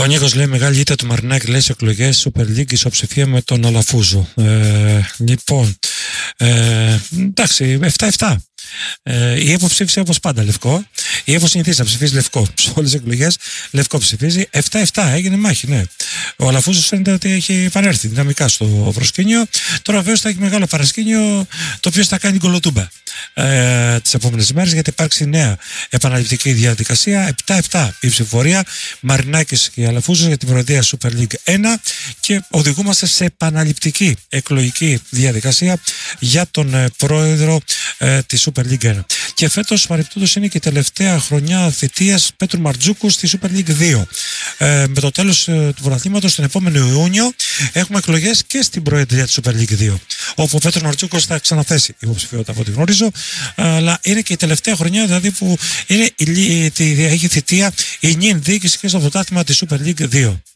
Ο Νίκος λέει μεγάλη ήττα του Μαρινάκη, λέει σε εκλογές Super League ισοψηφία με τον Αλαφούζο. Λοιπόν, εντάξει, 7-7. Η ΕΒΟ ψήφισε όπως πάντα λευκό. Η ΕΒΟ συνηθίζει να ψηφίζει λευκό. Σε όλες τις εκλογές λευκό ψηφίζει. 7-7 έγινε μάχη, ναι. Ο Αλαφούζος φαίνεται ότι έχει επανέλθει δυναμικά στο προσκήνιο. Τώρα βέβαια θα έχει μεγάλο παρασκήνιο το οποίο θα κάνει την κολοτούμπα τις επόμενες ημέρες, γιατί υπάρξει νέα επαναληπτική διαδικασία. 7-7 η ψηφοφορία. Μαρινάκης και Αλαφούζος για την προεδρία Super League 1 και οδηγούμαστε σε επαναληπτική εκλογική διαδικασία για τον πρόεδρο της Super League 1. Και φέτος παρεπτόντως είναι και η τελευταία χρονιά θητείας Πέτρου Μαρτζούκου στη Super League 2. Με το τέλος του πρωταθλήματος τον επόμενο Ιούνιο έχουμε εκλογές και στην προεδρία της Super League 2, όπου ο Πέτρος Μαρτζούκος θα ξαναθέσει υποψηφιότητα από ό,τι γνωρίζω, αλλά είναι και η τελευταία χρονιά δηλαδή που είναι έχει θητεία η νυν διοίκηση και στο πρωτάθλημα της Super League 2.